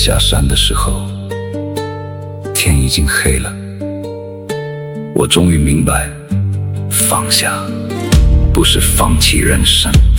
下山的时候，天已经黑了。我终于明白，放下不是放弃人生。